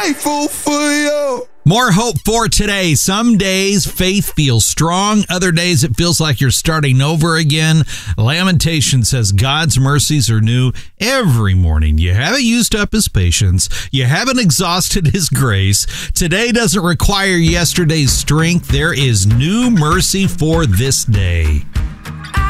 Grateful for you. More hope for today. Some days faith feels strong. Other days it feels like you're starting over again. Lamentation says God's mercies are new every morning. You haven't used up his patience. You haven't exhausted his grace. Today doesn't require yesterday's strength. There is new mercy for this day.